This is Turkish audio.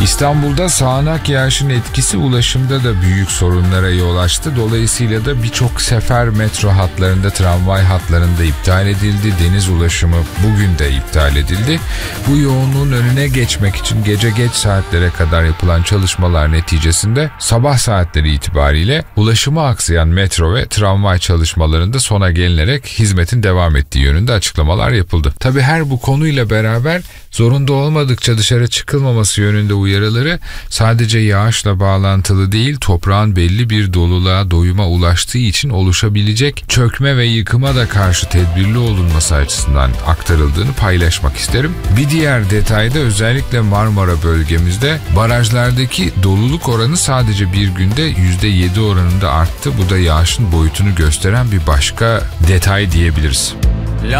İstanbul'da sağanak yağışın etkisi ulaşımda da büyük sorunlara yol açtı. Dolayısıyla da birçok sefer metro hatlarında, tramvay hatlarında iptal edildi. Deniz ulaşımı bugün de iptal edildi. Bu yoğunluğun önüne geçmek için gece geç saatlere kadar yapılan çalışmalar neticesinde sabah saatleri itibariyle ulaşımı aksayan metro ve tramvay çalışmalarında sona gelinerek hizmetin devam ettiği yönünde açıklamalar yapıldı. Tabii her bu konuyla beraber zorunda olmadıkça dışarı çıkılmaması yönünde uyarıları sadece yağışla bağlantılı değil, toprağın belli bir doluluğa, doyuma ulaştığı için oluşabilecek çökme ve yıkıma da karşı tedbirli olunması açısından aktarıldığını paylaşmak isterim. Bir diğer detayda özellikle Marmara bölgemizde barajlardaki doluluk oranı sadece bir günde %7 oranında arttı. Bu da yağışın boyutunu gösteren bir başka detay diyebiliriz.